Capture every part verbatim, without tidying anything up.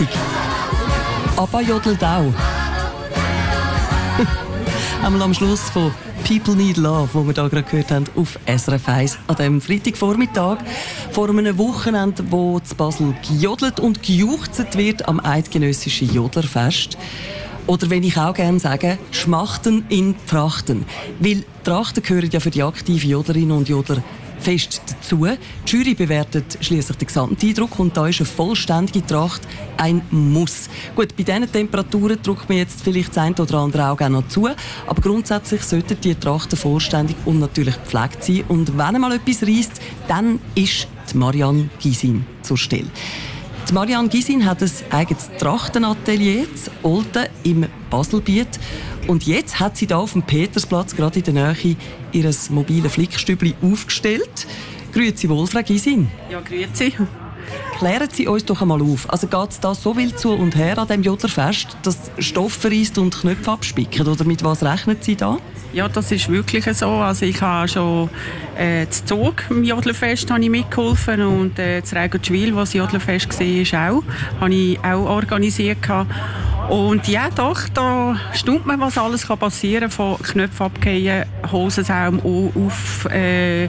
Freitag. ABBA jodelt auch. Einmal am Schluss von «People Need Love», wo wir da gerade gehört haben, auf S R F eins an diesem Freitagvormittag. Vor einem Wochenende, wo zu Basel gejodelt und gejuchzt wird am eidgenössischen Jodlerfest. Oder wenn ich auch gerne sage, Schmachten in Trachten. Weil Trachten gehören ja für die aktive Jodlerinnen und Jodler fest dazu. Die Jury bewertet schliesslich den Gesamteindruck und da ist eine vollständige Tracht ein Muss. Gut, bei diesen Temperaturen drückt mir jetzt vielleicht das eine oder andere Auge auch noch zu, aber grundsätzlich sollten die Trachten vollständig und natürlich gepflegt sein. Und wenn mal etwas reisst, dann ist die Marianne Gysin zur Stelle. Die Marianne Gysin hat ein eigenes Trachtenatelier in Olten im Baselbiet. Und jetzt hat sie hier auf dem Petersplatz, gerade in der Nähe, ihr mobiles Flickstübli aufgestellt. Grüezi wohl, Frau Gysin. Ja, grüezi. Klären Sie uns doch einmal auf. Also geht es da so wild zu und her an diesem Jodlerfest, dass Stoff verreist und Knöpfe abspicken? Oder mit was rechnen Sie da? Ja, das ist wirklich so. Also ich habe schon äh, das Zug im Jodlerfest habe ich mitgeholfen und äh, das Regenschwil, was das Jodlerfest war, auch, habe ich auch organisiert. Und ja, doch, da staunt man, was alles passieren kann. Von Knöpfen abgehen, Hosensaum auf, äh,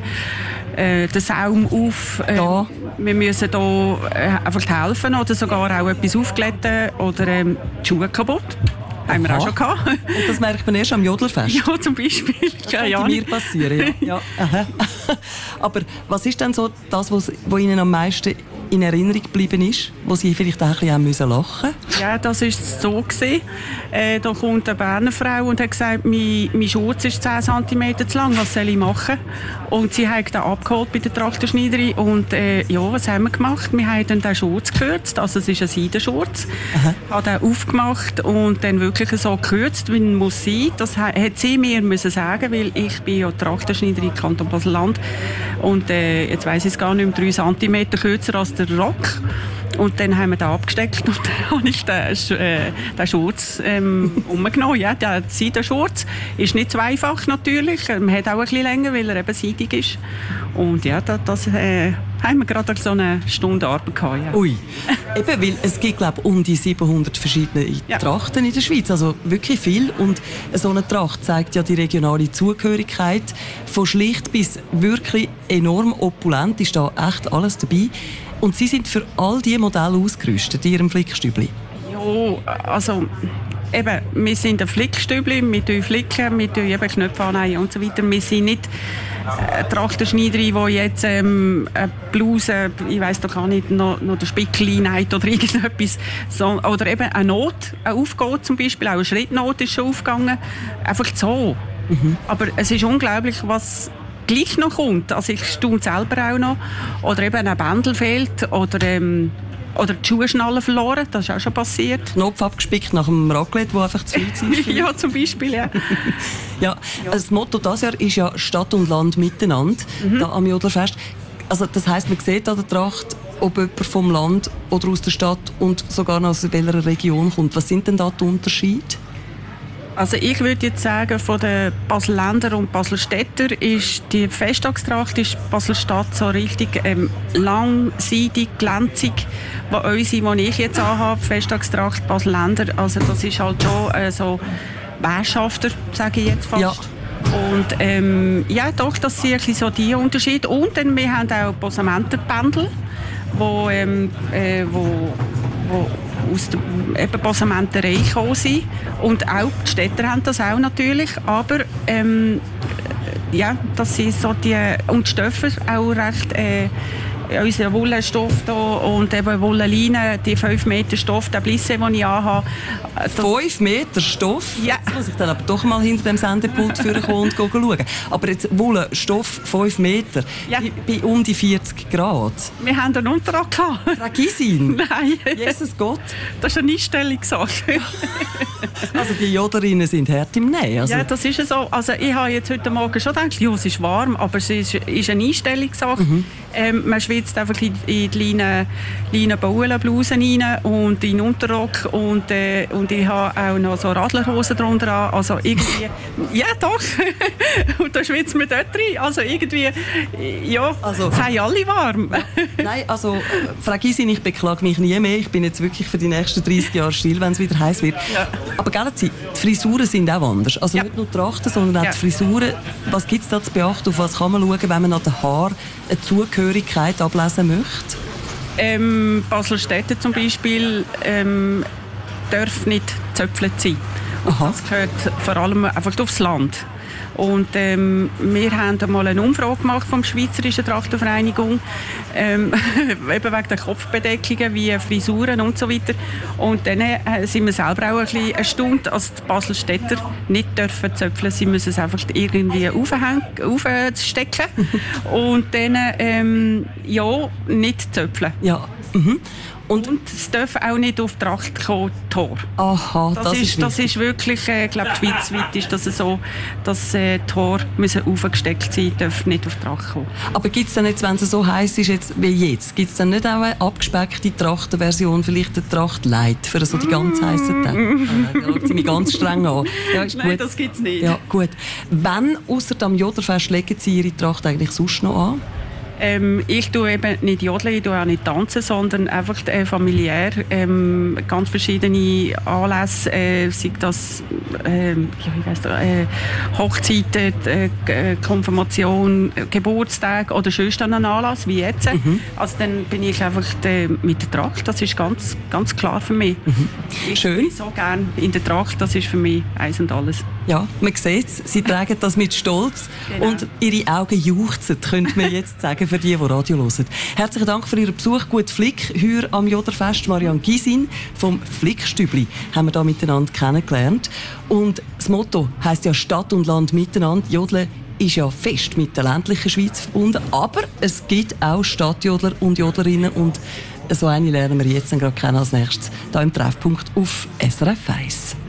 äh, den Saum auf. Äh, ja. Wir müssen hier äh, einfach helfen oder sogar auch etwas aufglätten oder ähm, die Schuhe kaputt. Haben wir auch schon gehabt. Und das merkt man erst am Jodlerfest? Ja, zum Beispiel. Das könnte ja mir passieren, ja. ja. Aber was ist denn so das, was, was Ihnen am meisten in Erinnerung geblieben ist, wo Sie vielleicht auch ein bisschen müssen lachen mussten? Ja, das war so gewesen. Äh, da kommt eine Berner Frau und hat gesagt, mein, mein Schurz ist zehn Zentimeter zu lang, was soll ich machen? Und sie hat den abgeholt bei der Trachtenschneiderin und äh, ja, was haben wir gemacht? Wir haben dann den Schurz gekürzt, also es ist ein Seidenschurz, hat den aufgemacht und dann wirklich so gekürzt, wie es muss sein. Das hat sie mir müssen sagen, weil ich bin ja Trachtenschneiderin im Kanton Basel-Land und äh, jetzt weiss ich es gar nicht mehr, drei Zentimeter kürzer als der Rock. Und dann haben wir den abgesteckt und dann habe ich den, äh, den Schurz ähm, umgenommen. Ja, der Seidenschurz ist nicht so einfach natürlich. Man hat auch ein bisschen länger, weil er eben seidig ist. Und ja, das, das äh, haben wir gerade so eine Stunde Arbeit gehabt. Ja. Ui, eben, weil es gibt, glaube ich, um die siebenhundert verschiedene ja. Trachten in der Schweiz. Also wirklich viel. Und so eine Tracht zeigt ja die regionale Zugehörigkeit. Von schlicht bis wirklich enorm opulent ist da echt alles dabei. Und Sie sind für all diese Modelle ausgerüstet in Ihrem Flickstübli? Ja, also eben, wir sind ein Flickstübli, wir tun flicken, wir tun eben Knöpfe annähen und so weiter. Wir sind nicht eine Trachtenschneiderin, die jetzt ähm, eine Bluse, ich weiss doch gar nicht, noch, noch den Spickel hinein oder irgendetwas. So, oder eben eine Not, eine aufgeht zum Beispiel, auch eine Schrittnot ist schon aufgegangen. Einfach so. Mhm. Aber es ist unglaublich, was gleich noch kommt. Also ich staune selber auch noch. Oder eben ein Bändel fehlt oder, ähm, oder die Schuhschnalle verloren. Das ist auch schon passiert. Knopf abgespickt nach dem Raclette, wo einfach zu viel war. Ja, zum Beispiel, ja. ja. Das Motto dieses Jahr ist ja Stadt und Land miteinander, mhm. da am Jodlerfest. Also das heisst, man sieht an der Tracht, ob jemand vom Land oder aus der Stadt und sogar noch aus welcher Region kommt. Was sind denn da die Unterschiede? Also ich würde jetzt sagen, von den Baselländer und Baselstädter ist die Festtagstracht ist Basel-Stadt so richtig ähm, langseitig, glänzig. Wo unsere, die ich jetzt anhabe, Festtagstracht Baselländer, also das ist halt schon äh, so Währschafter, sage ich jetzt fast. Ja. Und ähm, ja, doch, das sind so die Unterschiede. Und dann, wir haben auch Posamentenbändel, wo, ähm, äh, wo, wo aus der Posamenterei gekommen sind. Und auch die Städter haben das auch natürlich. Aber ähm, ja, das sind so die, und die Stoffe auch recht, äh, unser Wollenstoff da und eben Wollenleine, die fünf Meter Stoff, der Blisse, den ich anhabe. fünf Meter Stoff? Ja. Jetzt muss ich dann aber doch mal hinter dem Sendepult vorkommen und schauen. Aber jetzt Wollenstoff fünf Meter, ja. bei, bei um die vierzig Grad. Wir haben einen Untertrag gehabt. Frau Gysin? Nein. Jesus Gott. Das ist eine Einstellungssache. Also die Jodlerinnen sind hart im Nähen. Also. Ja, das ist so. Also ich habe jetzt heute Morgen schon gedacht, ja, es ist warm, aber es ist, ist eine Einstellungssache. Mhm. Ähm, man schwitzt einfach in die Leinen, Leinen Baulenblusen rein und in den Unterrock und, äh, und ich habe auch noch so Radlerhosen drunter an. Also irgendwie, ja doch, und da schwitzt man dort rein. Also irgendwie, ja, also, es haben alle warm. Nein, also Frau Gysin, ich beklage mich nie mehr. Ich bin jetzt wirklich für die nächsten dreissig Jahre still, wenn es wieder heiß wird. Ja. Aber gell, die Frisuren sind auch anders. Also ja. nicht nur die Trachten, sondern auch ja. die Frisuren. Was gibt es da zu beachten? Auf was kann man schauen, wenn man an den Haaren eine Zugehörigkeit ablesen möchte? Ähm, Basel-Städte zum Beispiel ähm, darf nicht zöpfelt sein. Aha. Das gehört vor allem einfach aufs Land. Und ähm, wir haben einmal eine Umfrage gemacht vom Schweizerischen Trachtenvereinigung, ähm, eben wegen der Kopfbedeckungen wie Frisuren und so weiter. Und dann äh, sind wir selber auch ein bisschen erstaunt, dass die Baselstädter nicht dürfen zöpfeln. Sie müssen es einfach irgendwie aufstecken und dann ähm, ja, nicht zöpfeln. Ja. Mhm. Und, und es darf auch nicht auf die Tracht kommen, Tor. Aha, das, das ist, ist das ist wirklich, äh, ich glaube, schweizweit ist das so, dass äh, Tor müssen aufgesteckt sein, dürfen nicht auf die Tracht kommen. Aber gibt es dann jetzt, wenn es so heiß ist jetzt, wie jetzt, gibt es dann nicht auch eine abgespeckte Trachtenversion, vielleicht eine Tracht Light für so die ganz heißen Tage? Mm. Da schaut sie mich ganz streng an. Ja, ist Nein, gut. Das gibt es nicht. Ja, gut. Wann, ausser am Joderfest, legen Sie Ihre Tracht eigentlich sonst noch an? Ähm, ich tue eben nicht jodeln, ich tue auch nicht tanzen, sondern einfach äh, familiär ähm, ganz verschiedene Anlässe, äh, sei das äh, ich weiss, äh, Hochzeiten, äh, Konfirmation, Geburtstag oder sonst einen Anlass wie jetzt. Mhm. Also dann bin ich einfach äh, mit der Tracht, das ist ganz, ganz klar für mich. Mhm. Ich Schön. bin so gerne in der Tracht, das ist für mich eins und alles. Ja, man sieht es, Sie tragen das mit Stolz genau. Und Ihre Augen juchzen, könnte man jetzt sagen, für die, die Radio hören. Herzlichen Dank für Ihren Besuch. Gut Flick, hier am Joderfest. Marianne Gysin vom Flickstübli haben wir da miteinander kennengelernt. Und das Motto heisst ja Stadt und Land miteinander. Jodeln ist ja fest mit der ländlichen Schweiz verbunden, aber es gibt auch Stadtjodler und Jodlerinnen und so eine lernen wir jetzt gerade kennen als nächstes, hier im Treffpunkt auf S R F eins.